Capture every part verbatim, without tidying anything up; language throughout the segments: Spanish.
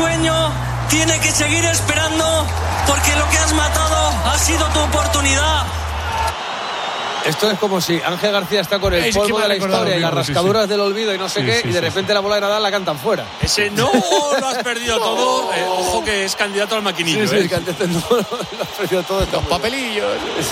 sueño tiene que seguir esperando, porque lo que has matado ha sido tu oportunidad. Esto es como si Ángel García está con el es polvo de la historia y las rascaduras sí, sí. del olvido y no sé sí, qué, sí, y de sí, repente sí. la bola de Nadal la cantan fuera. Ese no lo has perdido todo. Eh, ojo que es candidato al maquinillo. Sí, ¿eh? sí, que antes no, lo has perdido todo. Los papelillos.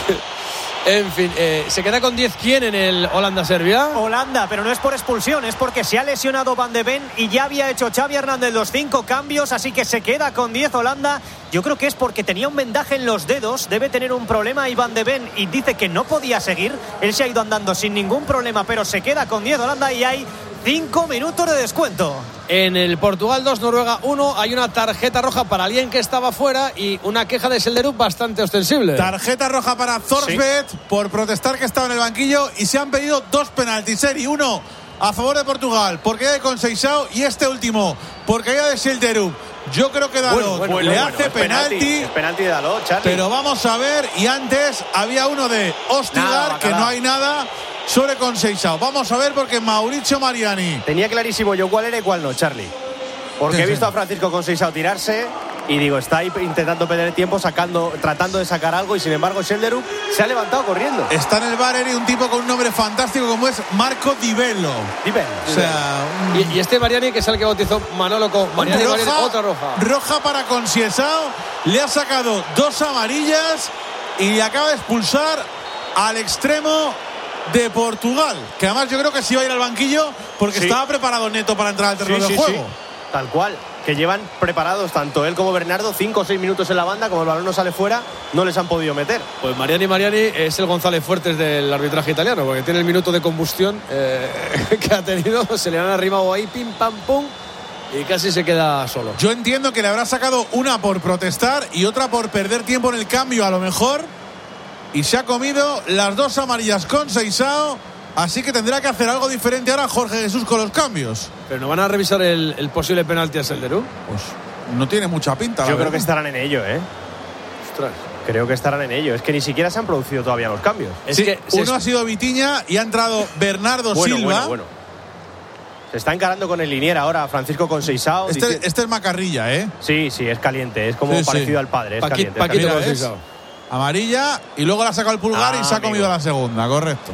En fin, eh, ¿se queda con diez quién en el Holanda-Serbia? Holanda, pero no es por expulsión, es porque se ha lesionado Van de Ven y ya había hecho Xavi Hernández los cinco cambios, así que se queda con diez Holanda. Yo creo que es porque tenía un vendaje en los dedos, debe tener un problema y Van de Ven y dice que no podía seguir. Él se ha ido andando sin ningún problema, pero se queda con diez Holanda y hay cinco minutos de descuento. En el Portugal dos, Noruega uno, hay una tarjeta roja para alguien que estaba fuera y una queja de Selderup bastante ostensible. Tarjeta roja para Thorsbeth sí. por protestar que estaba en el banquillo y se han pedido dos penaltis, Eri, uno a favor de Portugal porque hay de Conceição y este último porque hay de Selderup. Yo creo que Dalot bueno, bueno, le bueno, hace bueno, penalti, penalti, es penalti de Dalot, Charlie. Pero vamos a ver, y antes había uno de Ostigar que no hay nada sobre Conceição. Vamos a ver porque Mauricio Mariani. Tenía clarísimo yo cuál era y cuál no, Charlie. Porque sí, he visto sí. a Francisco Conceição tirarse y digo, está ahí intentando perder tiempo, sacando, tratando de sacar algo y sin embargo Selderup se ha levantado corriendo. Está en el bar Eri, un tipo con un nombre fantástico como es Marco Di Bello. Di Bello. O sea, un... y, y este Mariani que es el que bautizó Manolo con Mariani, roja, Mariani, otra roja. Roja para Conceição, le ha sacado dos amarillas y acaba de expulsar al extremo de Portugal, que además yo creo que sí va a ir al banquillo porque sí. estaba preparado Neto para entrar al terreno sí, de sí, juego. Sí. Tal cual, que llevan preparados tanto él como Bernardo cinco o seis minutos en la banda, como el balón no sale fuera, no les han podido meter. Pues Mariani Mariani es el González Fuertes del arbitraje italiano, porque tiene el minuto de combustión eh, que ha tenido, se le han arrimado ahí, pim, pam, pum, y casi se queda solo. Yo entiendo que le habrá sacado una por protestar y otra por perder tiempo en el cambio a lo mejor, y se ha comido las dos amarillas Conceição. Así que tendrá que hacer algo diferente ahora Jorge Jesús con los cambios. Pero no van a revisar el, el posible penalti a Selderup. Pues no tiene mucha pinta. Yo creo que estarán en ello, ¿eh? Ostras. Creo que estarán en ello. Es que ni siquiera se han producido todavía los cambios. Es sí, que uno se... ha sido Vitiña y ha entrado Bernardo bueno, Silva. Bueno, bueno. Se está encarando con el linier ahora Francisco Conceição. Este, dice... este es Macarrilla, ¿eh? Sí, sí, es caliente. Es como sí, parecido sí. al padre. Es Paqui, caliente. Paquito es Conceição. Amarilla y luego la ha sacado el pulgar ah, y se ha comido amigo. la segunda, correcto.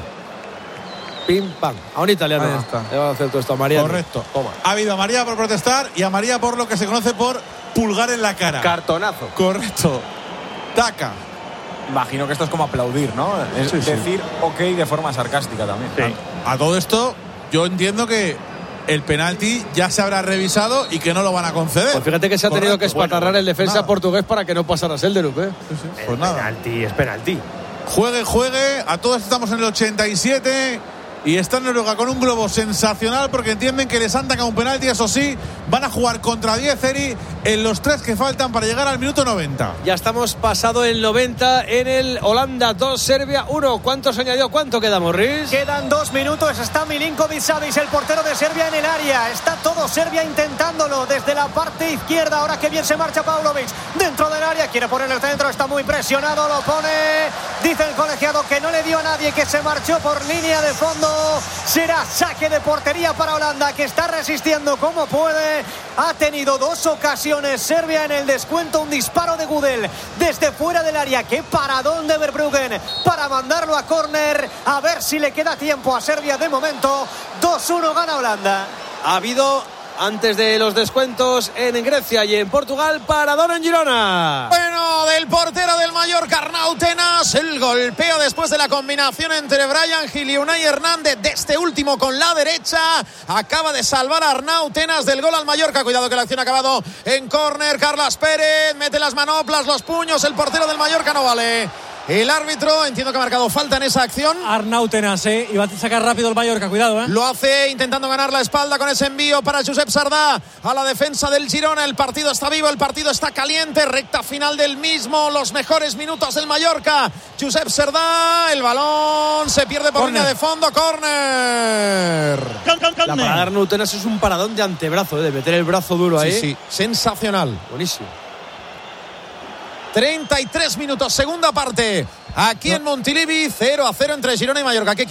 Pim, pam. A un italiano. Ahí está. Le va a hacer todo esto a María. Correcto. Toma. Ha habido a María por protestar y a María por lo que se conoce por pulgar en la cara. Cartonazo. Correcto. Taca. Imagino que esto es como aplaudir, ¿no? Es sí, decir sí. ok de forma sarcástica también. Sí. A, a todo esto, yo entiendo que el penalti ya se habrá revisado y que no lo van a conceder. Pues fíjate que se ha Correcto. tenido que espatarrar bueno, el defensa nada. portugués para que no pasara Selderup, ¿eh? Sí, sí. El Pues nada. penalti, es penalti. Juegue, juegue. A todos estamos en el ochenta y siete. Y está Noruega con un globo sensacional porque entienden que les han sacado un penalti. Eso sí, van a jugar contra diez, Eri, en los tres que faltan para llegar al minuto noventa. Ya estamos pasado el noventa en el Holanda dos, Serbia uno. ¿Cuánto se añadió? ¿Cuánto queda, Morris? Quedan dos minutos. Está Milinković-Savić, el portero de Serbia, en el área. Está todo Serbia intentándolo desde la parte izquierda. Ahora que bien se marcha Paunović dentro del área. Quiere poner el centro. Está muy presionado. Lo pone. Dice el colegiado que no le dio a nadie, que se marchó por línea de fondo. Será saque de portería para Holanda, que está resistiendo como puede. Ha tenido dos ocasiones Serbia en el descuento. Un disparo de Gudel desde fuera del área. Qué paradón de Verbruggen para mandarlo a córner. A ver si le queda tiempo a Serbia. De momento dos uno gana Holanda. Ha habido antes de los descuentos en Grecia y en Portugal, paradón en Girona. Bueno, del portero del Mallorca, Arnau Tenas, el golpeo después de la combinación entre Bryan Gil y Unai Hernández, de este último con la derecha, acaba de salvar a Arnau Tenas del gol al Mallorca. Cuidado que la acción ha acabado en córner. Carlas Pérez mete las manoplas, los puños, el portero del Mallorca no vale. El árbitro, entiendo que ha marcado falta en esa acción. Arnau Tenas, eh, y va a sacar rápido el Mallorca, cuidado, eh. Lo hace intentando ganar la espalda con ese envío para Josep Sardá a la defensa del Girona. El partido está vivo, el partido está caliente, recta final del mismo, los mejores minutos del Mallorca. Josep Sardá, el balón se pierde por corner. Línea de fondo, córner. La parada de Arnau Tenas es un paradón de antebrazo, eh, de meter el brazo duro ahí. Sí, sí, sensacional. Buenísimo. treinta y tres minutos, segunda parte. Aquí en Montilivi, cero a cero entre Girona y Mallorca. ¿Qué